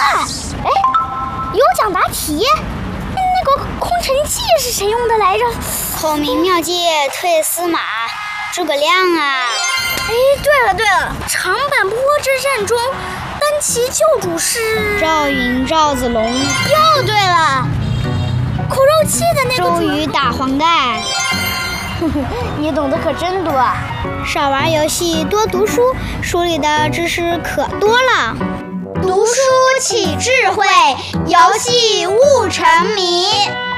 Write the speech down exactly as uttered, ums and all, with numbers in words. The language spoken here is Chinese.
哇，哎，有奖答题。那个空城计是谁用的来着？ 孔明妙计退司马，诸葛亮啊！ 哎，对了对了，长坂坡之战中，单骑救主是赵云、赵子龙。 又对了，苦肉计的那个周瑜打黄盖。 你懂得可真多啊！ 少玩游戏，多读书，书里的知识可多了。 读书起智慧，游戏悟沉迷。